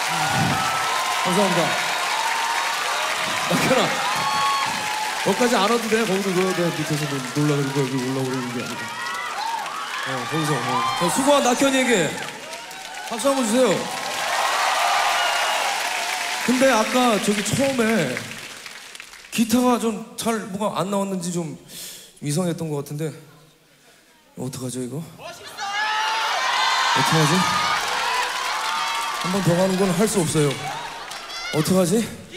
감사합니다. 낙현아, 거기까지 안 와도 돼. 거기도 내 밑에서 놀라가지고 여기 올라오는 게 아니고. 거기서. 자, 수고한 낙현이에게 박수 한번 주세요. 근데 아까 저기 처음에 기타가 좀 잘 뭐가 안 나왔는지 좀 이상했던 것 같은데 어떡하죠 이거? 어떡하지? 한 번 더 가는 건 할 수 없어요. 어떡하지?